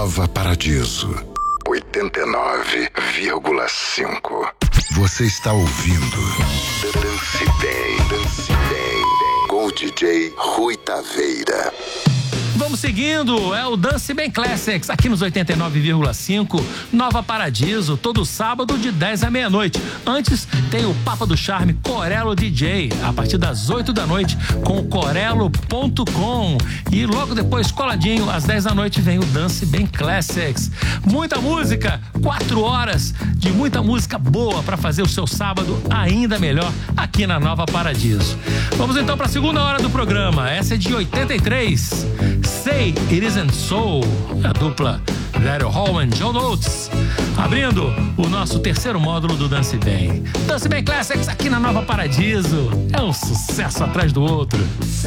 Nova Paradiso 89,5. Você está ouvindo Dance Bem, Dance Bem, com o DJ Rui Taveira. Vamos seguindo, é o Dance Bem Classics, aqui nos 89,5, Nova Paradiso, todo sábado de 10 à meia-noite. Antes tem o Papa do Charme Corello DJ, a partir das 8 da noite, com o corello.com. E logo depois, coladinho, às 10 da noite, vem o Dance Bem Classics. Muita música, 4 horas de muita música boa para fazer o seu sábado ainda melhor aqui na Nova Paradiso. Vamos então para a segunda hora do programa, essa é de 83. Say It Isn't So, a dupla Daryl Hall e John Oates, abrindo o nosso terceiro módulo do Dance Bem. Dance Bem Classics aqui na Nova Paradiso, é um sucesso atrás do outro.